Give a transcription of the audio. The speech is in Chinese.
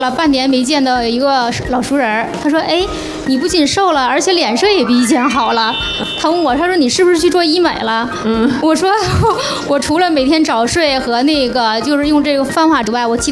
了半年没见到一个老熟人，他说：“哎，你不仅瘦了，而且脸色也比以前好了。”他问我，他说：“你是不是去做医美了？”我说：“我除了每天早睡和那个就是用这个方法之外，我其他。”